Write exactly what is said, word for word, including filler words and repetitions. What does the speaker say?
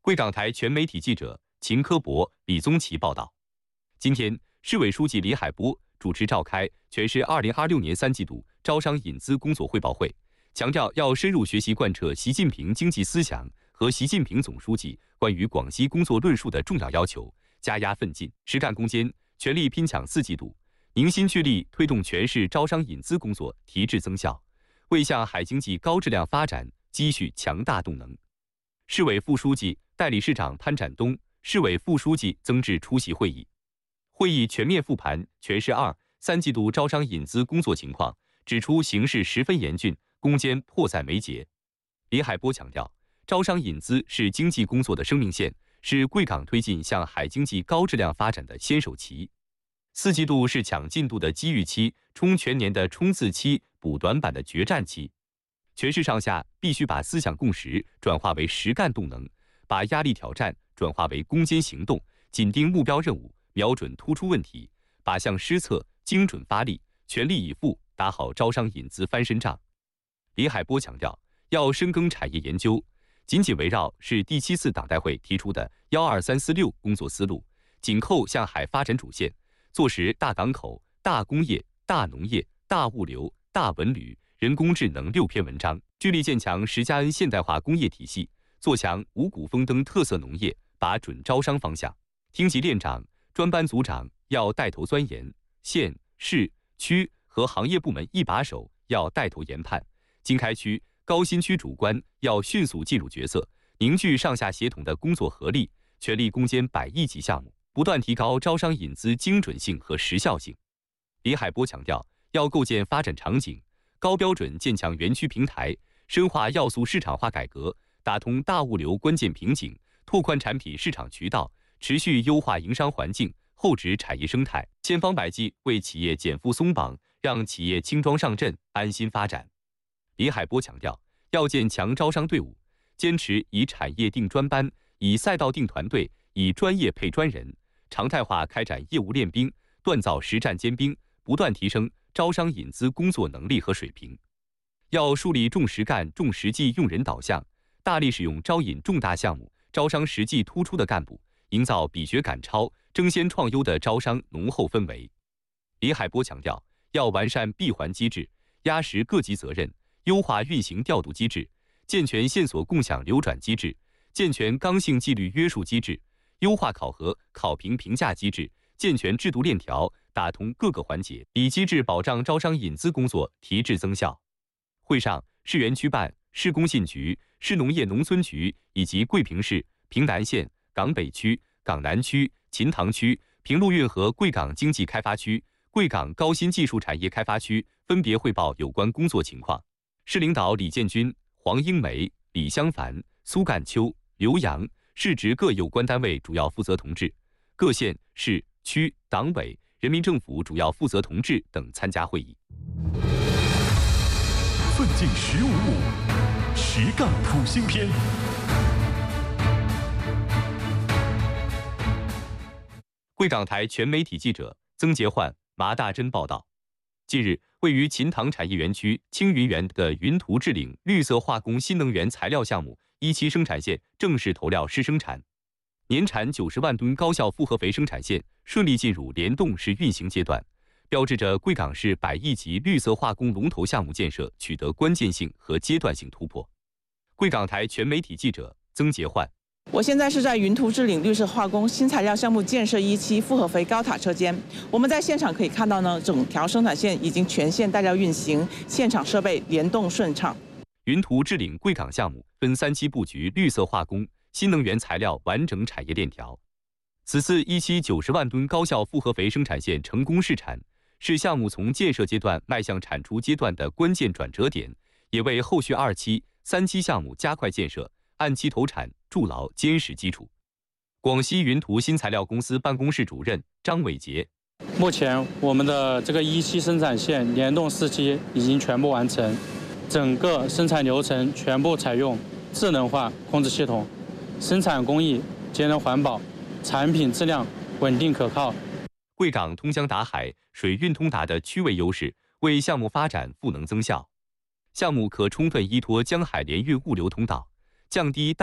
贵港台全媒体记者秦科博、李宗奇报道。今天，市委书记李海波主持召开全市二零二六年三季度招商引资工作汇报会，强调要深入学习贯彻习近平经济思想和习近平总书记关于广西工作论述的重要要求，加压奋进，实干攻坚，全力拼抢四季度，凝心聚力推动全市招商引资工作提质增效，为向海经济高质量发展积蓄强大动能。市委副书记、代理市长潘展东、市委副书记曾志出席会议。会议全面复盘全市二、三季度招商引资工作情况，指出形势十分严峻，攻坚迫在眉睫。李海波强调，招商引资是经济工作的生命线，是贵港推进向海经济高质量发展的先手棋。四季度是抢进度的机遇期，冲全年的冲刺期，补短板的决战期。全市上下必须把思想共识转化为实干动能，把压力挑战转化为攻坚行动，紧盯目标任务，瞄准突出问题，靶向施策，精准发力，全力以赴打好招商引资翻身仗。李海波强调，要深耕产业研究，紧紧围绕市第七次党代会提出的“幺二三四六”工作思路，紧扣向海发展主线，做实大港口、大工业、大农业、大物流、大文旅、人工智能六篇文章，聚力建强十加 N 现代化工业体系，做强五谷丰登特色农业，把准招商方向。厅级练长、专班组长要带头钻研，县、市、区和行业部门一把手要带头研判，经开区、高新区主官要迅速进入角色，凝聚上下协同的工作合力，全力攻坚百亿级项目，不断提高招商引资精准性和时效性。李海波强调，要构建发展场景，高标准建强园区平台，深化要素市场化改革，打通大物流关键瓶颈，拓宽产品市场渠道，持续优化营商环境、厚植产业生态，千方百计为企业减负松绑，让企业轻装上阵，安心发展。李海波强调，要建强招商队伍，坚持以产业定专班，以赛道定团队，以专业配专人，常态化开展业务练兵，锻造实战尖兵，不断提升招商引资工作能力和水平。要树立重实干、重实际用人导向，大力使用招引重大项目、招商实际突出的干部，营造比学赶超、争先创优的招商浓厚氛围。李海波强调，要完善闭环机制，压实各级责任，优化运行调度机制，健全线索共享流转机制，健全刚性纪律约束机制，优化考核、考评评价机制，健全制度链条，打通各个环节，以机制保障招商引资工作提质增效。会上，市园区办、市工信局、市农业农村局以及桂平市、平南县、港北区、港南区、秦塘区、平陆运河贵港经济开发区、贵港高新技术产业开发区分别汇报有关工作情况。市领导李建军、黄英梅、李香凡、苏干秋、刘洋，市直各有关单位主要负责同志，各县市区党委、人民政府主要负责同志等参加会议。 奋进十五五，实干普新篇。 贵港台全媒体记者曾杰焕、麻大珍报道。近日，位于秦塘产业园区青云园的云图智领绿色化工新能源材料项目一期生产线正式投料试生产，年产九十万吨高效复合肥生产线顺利进入联动式运行阶段，标志着贵港市百亿级绿色化工龙头项目建设取得关键性和阶段性突破。贵港台全媒体记者曾杰焕。 我现在是在云图智领绿色化工新材料项目建设一期复合肥高塔车间，我们在现场可以看到呢，整条生产线已经全线带料运行，现场设备联动顺畅。 云图智领贵港项目分三期布局绿色化工、新能源材料完整产业链条。此次一期九十万吨高效复合肥生产线成功试产，是项目从建设阶段迈向产出阶段的关键转折点，也为后续二期、三期项目加快建设、按期投产筑牢坚实基础。广西云图新材料公司办公室主任张伟杰： 目前我们的这个一期生产线联动四期已经全部完成，整个生产流程全部采用智能化控制系统，生产工艺节能环保，产品质量稳定可靠。 贵港通江达海、水运通达的区位优势，为项目发展赋能增效。项目可充分依托江海联运物流通道，降低大